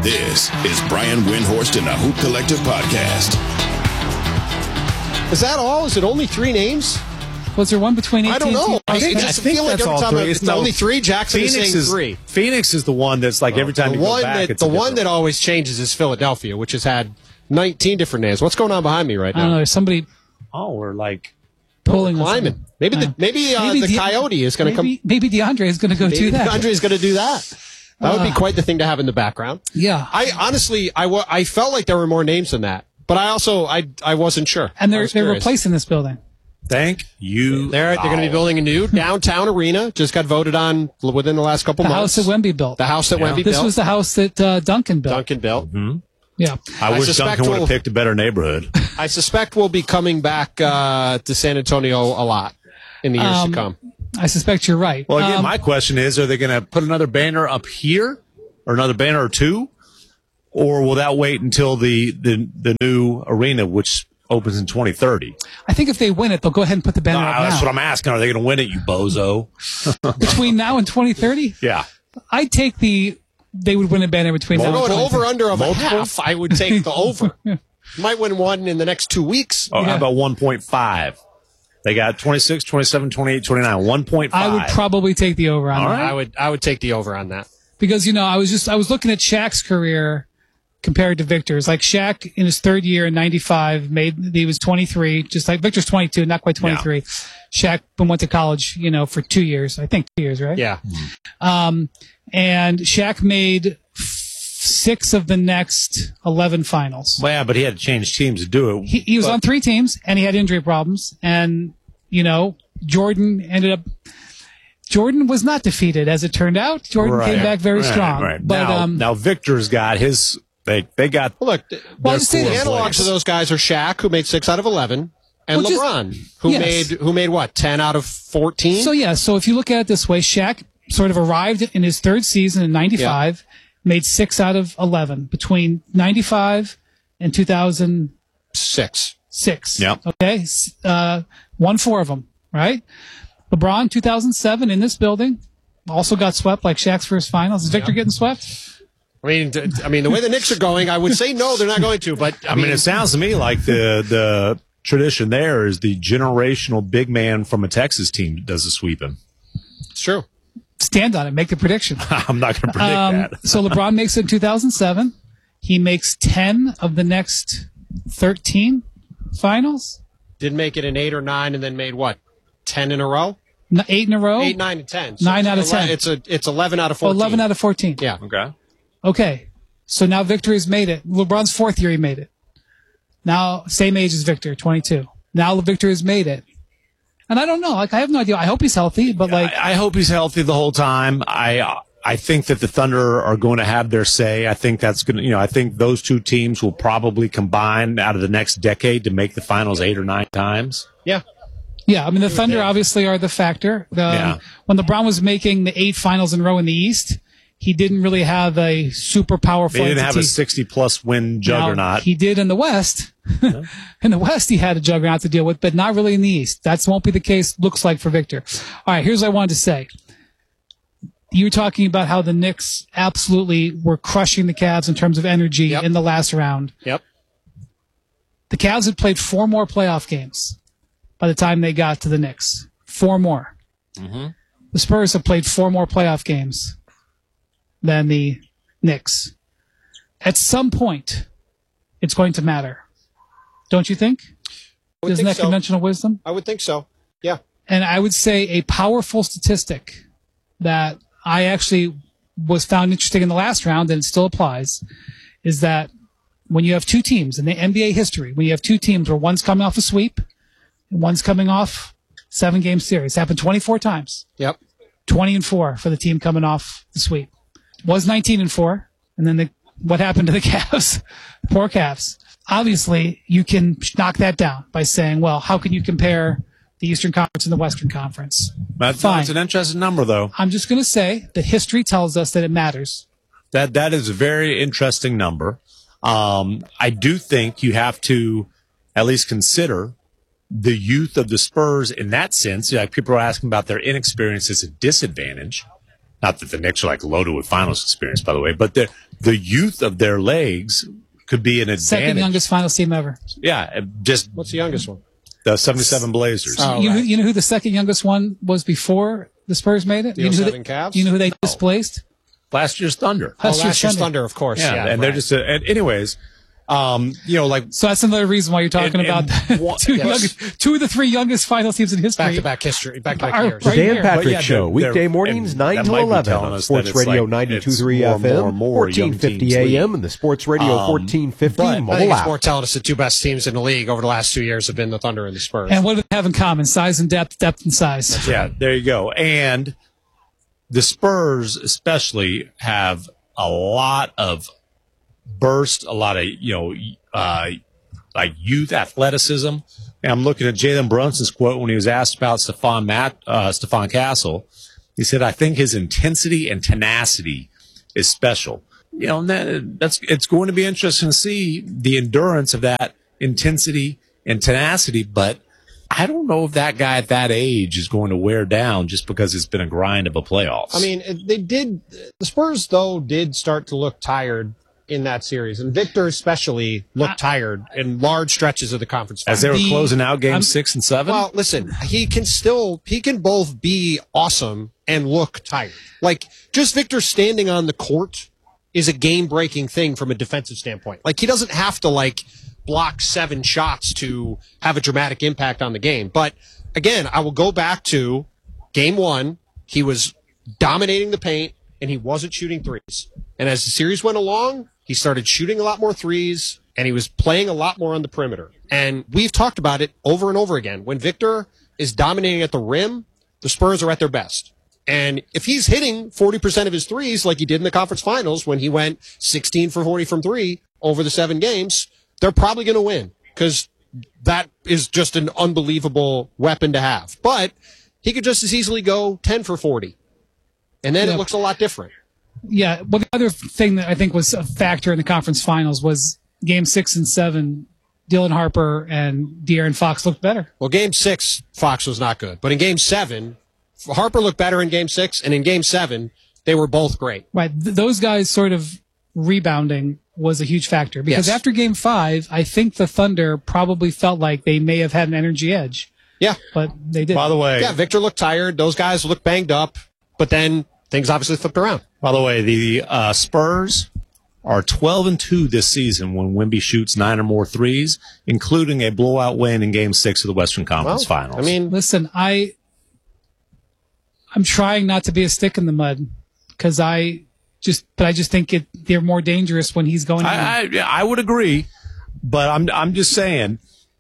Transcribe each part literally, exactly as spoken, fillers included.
This is Brian Windhorst and the Hoop Collective Podcast. Is that all? Is it only three names? Was there one between eighteen? I don't know. I, think, just I think feel like that's every all time three. I, it's no, only three. Jackson Phoenix is saying is three. Phoenix is the one that's like every time the you go one back, that, it's the a one different that always changes is Philadelphia, which has had nineteen different names. What's going on behind me right now? I don't know. There's somebody Oh, we're like pulling us. climbing. Maybe the maybe, uh, Maybe the De- Coyote is going to come. Maybe, maybe DeAndre is going to go Maybe do that. DeAndre is going to do that. That would be Uh, quite the thing to have in the background. Yeah. I honestly, I, wa- I felt like there were more names than that, but I also I I wasn't sure. And I they're was they're curious. replacing this building. thank you. They're they're going to be building a new downtown arena. Just got voted on within the last couple The months. house that Wemby built. The house that Yeah. Wemby This built. was the house that uh, Duncan built. Duncan built. Yeah. I, I wish suspect Duncan would we'll- have picked a better neighborhood. I suspect we'll be coming back uh, to San Antonio a lot in the years Um, to come. I suspect you're right. Well, again, Um, my question is, are they going to put another banner up here or another banner or two? Or will that wait until the, the, the new arena, which opens in twenty thirty? I think if they win it, they'll go ahead and put the banner Uh, up that's now. what I'm asking. Are they going to win it, you bozo? Between now and twenty thirty, Yeah. I'd take the. They would win a banner between We're now and going twenty thirty. over under of Multiple? a half. I would take the over. Might win one in the next two weeks. Oh, Yeah. how about one point five? They got twenty-six, twenty-seven, twenty-eight, twenty-nine. one point five. I would probably take the over on All that. right. I would I would take the over on that. Because, you know, I was just, I was looking at Shaq's career compared to Victor's. Like Shaq in his third year in ninety-five made, he was twenty-three, just like Victor's twenty-two, not quite twenty-three. Shaq went to college, you know, for two years, I think two years, right? Yeah. Um, and Shaq made f- six of the next eleven finals. Well, yeah, but he had to change teams to do it. He, he was But- on three teams and he had injury problems. And, you know, Jordan ended up, Jordan was not defeated as it turned out. Jordan Right, came back very right, strong. Right. But, now, um, now Victor's got his. They they got. Well, look, th- Well, I their just say core the this. in analogs place. of those guys are Shaq, who made six out of eleven, and Well, just- LeBron, who yes. made who made what ten out of fourteen. So yeah, so if you look at it this way, Shaq sort of arrived in his third season in ninety-five, made six out of eleven between ninety-five and two thousand Six. six. Yep. Okay, S- uh, won four of them, right? LeBron, two thousand seven in this building, also got swept like Shaq's first finals. Is Victor getting swept? I mean, d- I mean, the way the Knicks are going, I would say no, they're not going to. But I, I mean, it sounds to me like the the tradition there is the generational big man from a Texas team does the sweeping. it's true. Stand on it, make the prediction. I'm not going to predict Um, that. so LeBron makes it in two thousand seven. He makes ten of the next thirteen finals. Did make it in eight or nine, and then made what ten in a row? N- Eight in a row. Eight, nine, and ten. Nine it's out of ele- ten. It's a it's eleven out of Oh, fourteen. eleven out of fourteen. Yeah. Okay. Okay. So now Victor has made it. LeBron's fourth year, he made it. Now, same age as Victor, twenty-two. Now Victor has made it. And I don't know. Like, I have no idea. I hope he's healthy, but like, I, I hope he's healthy the whole time. I I think that the Thunder are going to have their say. I think that's going to, you know, I think those two teams will probably combine out of the next decade to make the finals eight or nine times. Yeah. yeah, I mean, the Thunder obviously are the factor. The, Yeah. When LeBron was making the eight finals in a row in the East, he didn't really have a super powerful They didn't have a entity. sixty plus win Now, juggernaut. he did in the West. In the West, he had a juggernaut to deal with, but not really in the East. That won't be the case, looks like, for Victor. All right, here's what I wanted to say. You were talking about how the Knicks absolutely were crushing the Cavs in terms of energy Yep. in the last round. Yep. The Cavs had played four more playoff games by the time they got to the Knicks. Four more. The Spurs have played four more playoff games than the Knicks. At some point, it's going to matter. Don't you think? I would Isn't think that so. conventional wisdom? I would think so. Yeah. And I would say a powerful statistic that I actually was found interesting in the last round, and it still applies, is that when you have two teams in the N B A history, when you have two teams where one's coming off a sweep and one's coming off seven game series, happened twenty-four times, Yep. twenty and four for the team coming off the sweep. Was nineteen and four, and then the, what happened to the Cavs? Poor Cavs. Obviously, you can knock that down by saying, well, how can you compare the Eastern Conference and the Western Conference? That's, Fine. that's an interesting number, though. I'm just going to say that history tells us that it matters. That that is a very interesting number. Um, I do think you have to at least consider the youth of the Spurs in that sense. Like people are asking about their inexperience as a disadvantage. not that the Knicks are like loaded with finals experience, by the way, but the the youth of their legs could be an advantage. Second youngest finals team ever. Yeah, just What's the youngest one? the seventy-seven Blazers. Oh, you, know, right. you know who the second youngest one was before the Spurs made it? The you know who oh seven they, Cavs? You know who they displaced? Last year's Thunder. Oh, Last year's last year's Thunder. Thunder, of course. Yeah, Yeah, and they're right. just, a, and anyways, um, you know, like So that's another reason why you're talking And- about and the one- two, yes. youngest, two of the three youngest finals teams in history. back-to-back history, back-to-back Are years. right Dan here. Patrick But yeah, Show, they're- weekday they're- mornings, and nine that to might be eleven telling on us Sports that it's Radio like- ninety-two point it's three more, F M, more, more young fourteen fifty teams A M, league. and the Sports Radio Um, fourteen fifty but I I mobile think it's app. more telling us the two best teams in the league over the last two years have been the Thunder and the Spurs. And what do they have in common? Size and depth, depth and size. Yeah, there you go. And the Spurs especially have a lot of burst, a lot of, you know, uh, like youth athleticism. And I'm looking at Jalen Brunson's quote when he was asked about Stephon Matt, uh, Stephon Castle. He said, I think his intensity and tenacity is special. You know, and that, that's, it's going to be interesting to see the endurance of that intensity and tenacity, but I don't know if that guy at that age is going to wear down just because it's been a grind of a playoffs. I mean, it- they did. The Spurs, though, did start to look tired in that series, and Victor especially looked tired in large stretches of the conference as finals. they were the- closing out game I'm- six and seven. Well, listen, he can still, he can both be awesome and look tired. Like, just Victor standing on the court is a game-breaking thing from a defensive standpoint. Like, he doesn't have to, like, block seven shots to have a dramatic impact on the game. But, again, I will go back to game one. He was dominating the paint, and he wasn't shooting threes. And as the series went along, he started shooting a lot more threes, and he was playing a lot more on the perimeter. And we've talked about it over and over again. When Victor is dominating at the rim, the Spurs are at their best. And if he's hitting forty percent of his threes like he did in the conference finals when he went sixteen for forty from three over the seven games, they're probably going to win because that is just an unbelievable weapon to have. But he could just as easily go ten for forty. And then Yeah. it looks a lot different. Yeah. Well, the other thing that I think was a factor in the conference finals was game six and seven. Dylan Harper and De'Aaron Fox looked better. Well, game six, Fox was not good. But in game seven, Harper looked better in game six. And in game seven, they were both great. Right. Th- those guys sort of rebounding was a huge factor because Yes. after game five, I think the Thunder probably felt like they may have had an energy edge, Yeah. but they didn't. by the way, Yeah, Victor looked tired. Those guys looked banged up. But then things obviously flipped around. by the way, the uh, Spurs are twelve and two this season when Wemby shoots nine or more threes, including a blowout win in Game Six of the Western Conference Well, Finals. I mean, Listen, I, I'm trying not to be a stick in the mud because I just, but I just think it, they're more dangerous when he's going. in. I, I I would agree, but I'm I'm just saying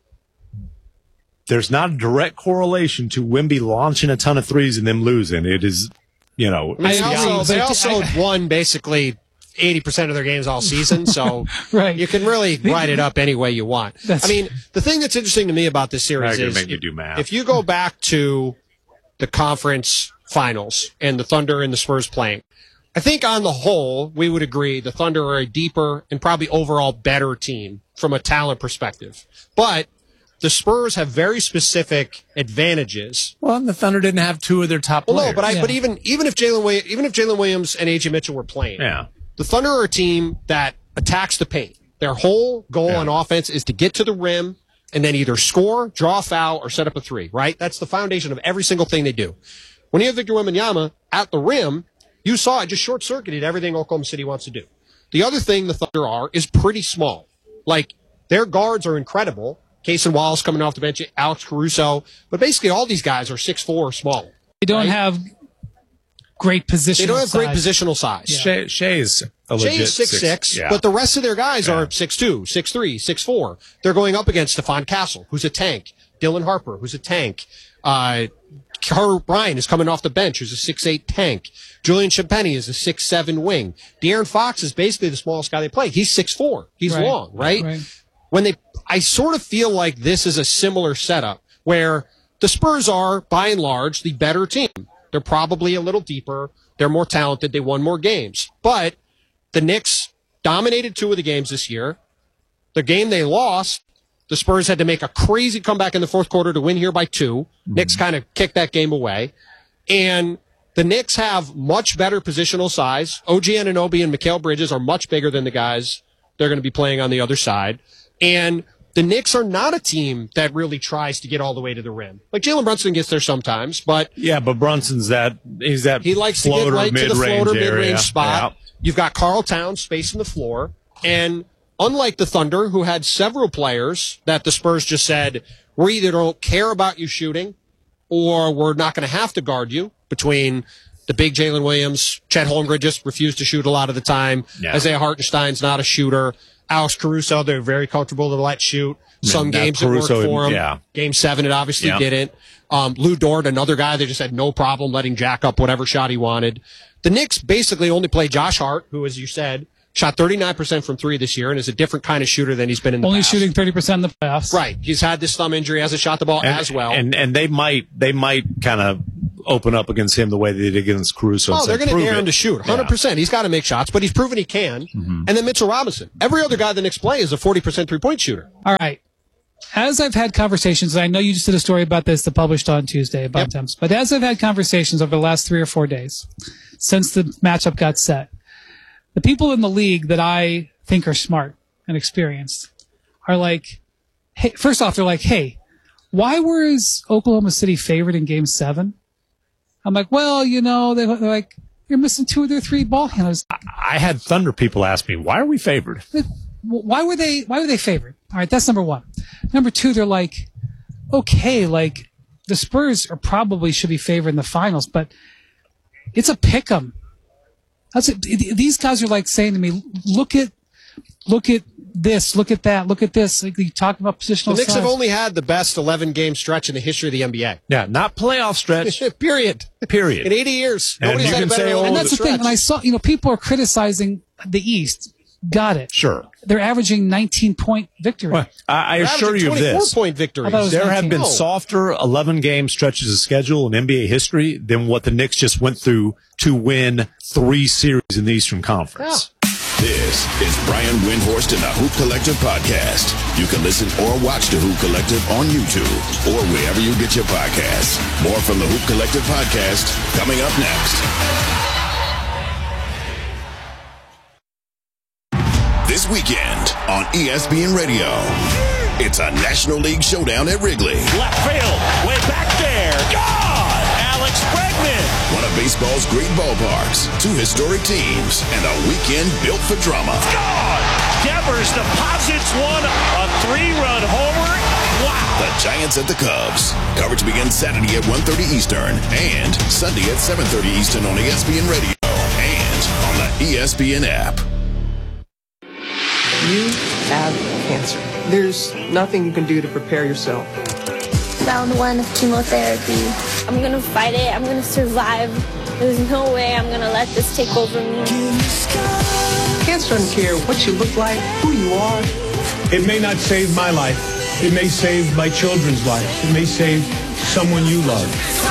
there's not a direct correlation to Wemby launching a ton of threes and them losing. It is, you know, I mean, they I agree, also, they but also I- won basically eighty percent of their games all season, so Right. you can really write it up any way you want. That's- I mean, the thing that's interesting to me about this Now series you're is gonna make me if, do math. if you go back to the conference finals and the Thunder and the Spurs playing, I think on the whole, we would agree the Thunder are a deeper and probably overall better team from a talent perspective. But the Spurs have very specific advantages. well, the Thunder didn't have two of their top Well, players. no, but I, Yeah. but even even if Jalen Williams, even if Jalen Williams and A J Mitchell were playing, yeah, the Thunder are a team that attacks the paint. Their whole goal Yeah. on offense is to get to the rim and then either score, draw a foul, or set up a three, right? That's the foundation of every single thing they do. When you have Victor Wembanyama at the rim, you saw it just short-circuited everything Oklahoma City wants to do. The other thing the Thunder are is pretty small. Like, their guards are incredible. Cason Wallace coming off the bench, Alex Caruso. But basically all these guys are six four or smaller. they don't right? have great position. They don't have great positional size. Shea, Shea's a Jay legit is six six, yeah. but the rest of their guys are six two, six three, six four. They're going up against Stephon Castle, who's a tank. Dylan Harper, who's a tank. Uh, Carter Bryant is coming off the bench, who's a six eight tank. Julian Champagny is a six seven wing. De'Aaron Fox is basically the smallest guy they play. He's six four. He's Right. long, right? Right. When they, I sort of feel like this is a similar setup where the Spurs are, by and large, the better team. They're probably a little deeper. They're more talented. They won more games. But the Knicks dominated two of the games this year. The game they lost, the Spurs had to make a crazy comeback in the fourth quarter to win here by two. Knicks kind of kicked that game away. And The Knicks have much better positional size. O G Anunoby and Mikal Bridges are much bigger than the guys they're going to be playing on the other side. And the Knicks are not a team that really tries to get all the way to the rim. Like Jalen Brunson gets there sometimes, but yeah, but Brunson's that he's that he likes floater, to get right to the floater mid range spot. Yeah. You've got Karl Towns spacing the floor, and unlike the Thunder, who had several players that the Spurs just said, we either don't care about you shooting, or we're not going to have to guard you. Between the big Jalen Williams, Chet Holmgren just refused to shoot a lot of the time. Yeah. Isaiah Hartenstein's not a shooter. Alex Caruso, they're very comfortable to let shoot. Some Man, games Caruso, it worked for him. Yeah. Game seven, it obviously yeah. didn't. Um, Lou Dort, another guy, they just had no problem letting jack up whatever shot he wanted. The Knicks basically only play Josh Hart, who, as you said, shot thirty-nine percent from three this year and is a different kind of shooter than he's been in the only past. Only shooting thirty percent in the playoffs. Right. He's had this thumb injury, hasn't shot the ball and, as well. And and they might they might kind of open up against him the way they did against Caruso. Oh, they're going to dare it. him to shoot. one hundred percent. Yeah. He's got to make shots, but he's proven he can. Mm-hmm. And then Mitchell Robinson. Every other guy the Knicks play is a forty percent three-point shooter. All right. As I've had conversations, and I know you just did a story about this that published on Tuesday about yep. Temps, but as I've had conversations over the last three or four days since the matchup got set, the people in the league that I think are smart and experienced are like, hey, first off, they're like, hey, why was Oklahoma City favored in game seven? I'm like, well, you know, they're like, you're missing two of their three ball handlers. I had Thunder people ask me, why are we favored? Why were they, why were they favored? All right. That's number one. Number two, they're like, okay, like the Spurs are probably should be favored in the finals, but it's a pick 'em. That's it. These guys are like saying to me, look at, look at this, look at that, look at this. Like you talk about positional. The Knicks size. have only had the best eleven game stretch in the history of the N B A. Yeah, not playoff stretch. Period. Period. In eighty years, and nobody's had a better And that's the stretch. thing. When I saw, you know, people are criticizing the East. Got it. Sure. They're averaging nineteen point victory. Well, I, I assure you of this. point victories. There have been oh. softer eleven game stretches of schedule in N B A history than what the Knicks just went through to win three series in the Eastern Conference. Yeah. This is Brian Windhorst and the Hoop Collective podcast. You can listen or watch the Hoop Collective on YouTube or wherever you get your podcasts. More from the Hoop Collective podcast coming up next. This weekend on E S P N Radio, it's a National League showdown at Wrigley. Left field, way back there. God! Alex Bregman. One of baseball's great ballparks, two historic teams, and a weekend built for drama. God! Devers deposits one, a three-run homer. Wow! The Giants at the Cubs. Coverage begins Saturday at one thirty Eastern and Sunday at seven thirty Eastern on E S P N Radio and on the E S P N app. You have cancer. There's nothing you can do to prepare yourself. Round one of chemotherapy. I'm going to fight it. I'm going to survive. There's no way I'm going to let this take over me. Cancer doesn't care what you look like, who you are. It may not save my life. It may save my children's lives. It may save someone you love.